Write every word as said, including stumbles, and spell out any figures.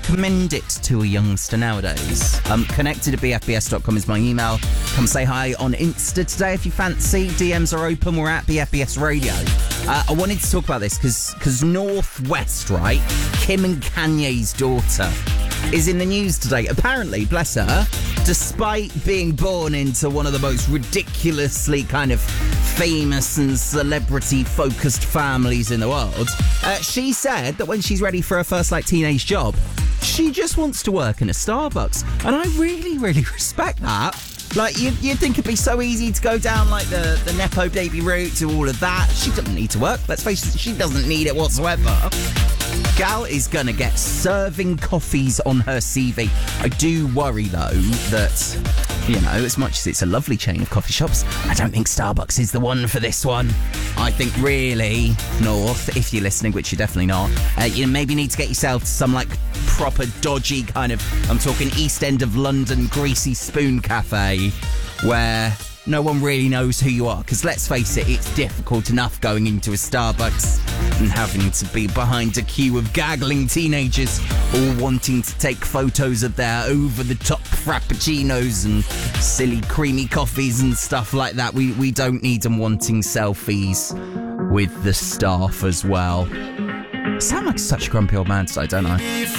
recommend it to a youngster nowadays? Um, connected at b f b s dot com is my email. Come say hi on Insta today if you fancy. D Ms are open. We're at B F B S Radio. Uh, I wanted to talk about this because because Northwest, right? Kim and Kanye's daughter is in the news today. Apparently, bless her, despite being born into one of the most ridiculously kind of famous and celebrity-focused families in the world, uh, she said that when she's ready for her first, like, teenage job, she just wants to work in a Starbucks. And I really, really respect that. Like, you'd, you'd think it'd be so easy to go down, like, the, the Nepo baby route to all of that. She doesn't need to work. Let's face it, she doesn't need it whatsoever. Gal is going to get serving coffees on her C V. I do worry, though, that, you know, as much as it's a lovely chain of coffee shops, I don't think Starbucks is the one for this one. I think really, North, if you're listening, which you're definitely not, uh, you maybe need to get yourself to some, like, proper dodgy kind of, I'm talking East End of London, Greasy Spoon Cafe, where no one really knows who you are. Because let's face it, it's difficult enough going into a Starbucks and having to be behind a queue of gaggling teenagers all wanting to take photos of their over-the-top frappuccinos and silly creamy coffees and stuff like that. We, we don't need them wanting selfies with the staff as well. I sound like such a grumpy old man today, don't I?